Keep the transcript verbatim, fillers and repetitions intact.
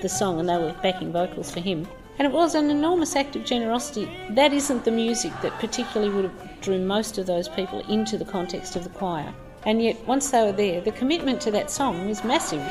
the song and they were backing vocals for him. And it was an enormous act of generosity. That isn't the music that particularly would have drew most of those people into the context of the choir. And yet, once they were there, the commitment to that song was massive.